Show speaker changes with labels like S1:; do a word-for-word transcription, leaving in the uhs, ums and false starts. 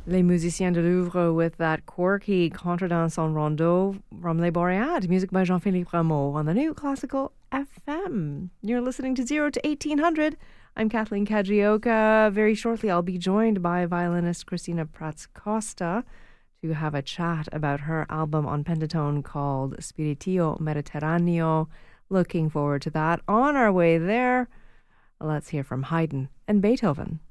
S1: Les Musiciens de Louvre with that quirky contredanse en rondeau from Les Boreades, music by Jean-Philippe Rameau on the New Classical F M. You're listening to zero to eighteen hundred. I'm Kathleen Kajioka. Very shortly, I'll be joined by violinist Christina Prats-Costa to have a chat about her album on Pentatone called Spiritio Mediterraneo. Looking forward to that. On our way there, let's hear from Haydn and Beethoven.